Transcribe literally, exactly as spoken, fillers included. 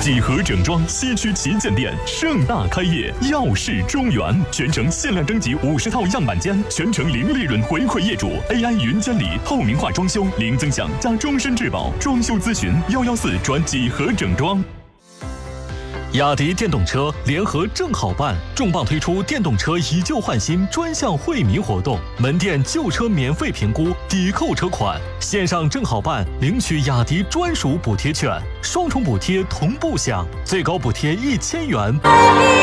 几何整装西区旗舰店盛大开业，耀世中原，全程限量征集五十套样板间，全程零利润回馈业主 ，A I 云监理，透明化装修，零增享加终身质保，装修咨询幺幺四转几何整装。雅迪电动车联合正好办重磅推出电动车以旧换新专项惠民活动，门店旧车免费评估，抵扣车款，线上正好办领取雅迪专属补贴券，双重补贴同步享，最高补贴一千元。